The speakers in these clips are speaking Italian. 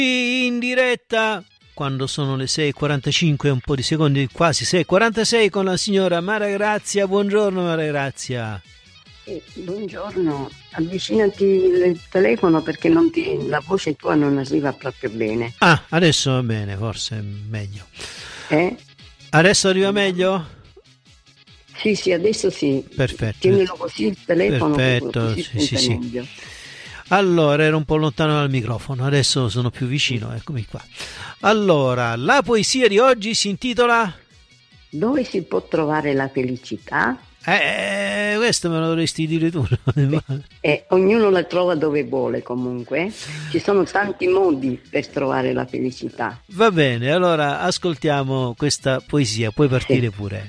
In diretta quando sono le 6:45 un po' di secondi, quasi 6:46 con la signora Mara Grazia. Buongiorno Mara Grazia. Buongiorno, avvicinati il telefono perché la voce tua non arriva proprio bene. Ah, adesso va bene, forse è meglio. Adesso arriva meglio? Sì, adesso sì. Perfetto. Tienilo così il telefono. Perfetto, sì. Meglio. Allora, ero un po' lontano dal microfono, adesso sono più vicino, eccomi qua. Allora, la poesia di oggi si intitola Dove si può trovare la felicità? Questo me lo dovresti dire tu. Ognuno la trova dove vuole comunque. Ci sono tanti modi per trovare la felicità. Va bene, allora ascoltiamo questa poesia, puoi partire pure.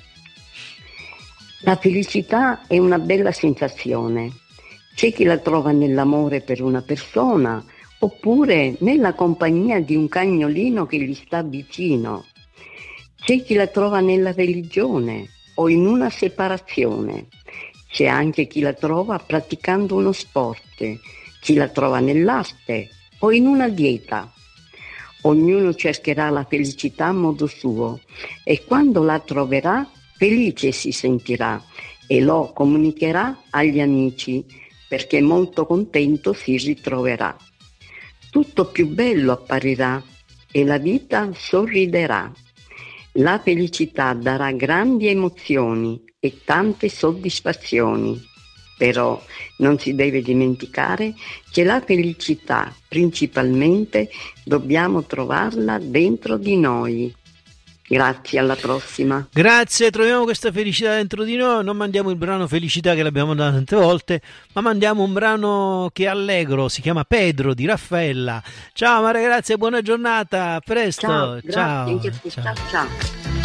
La felicità è una bella sensazione. C'è chi la trova nell'amore per una persona oppure nella compagnia di un cagnolino che gli sta vicino. C'è chi la trova nella religione o in una separazione. C'è anche chi la trova praticando uno sport, chi la trova nell'arte o in una dieta. Ognuno cercherà la felicità a modo suo e quando la troverà felice si sentirà e lo comunicherà agli amici perché molto contento si ritroverà. Tutto più bello apparirà e la vita sorriderà. La felicità darà grandi emozioni e tante soddisfazioni. Però non si deve dimenticare che la felicità principalmente dobbiamo trovarla dentro di noi. Grazie, alla prossima. Grazie, troviamo questa felicità dentro di noi. Non mandiamo il brano Felicità che l'abbiamo dato tante volte, ma mandiamo un brano che è allegro, si chiama Pedro di Raffaella. Ciao Maria, grazie, buona giornata, a presto. Ciao.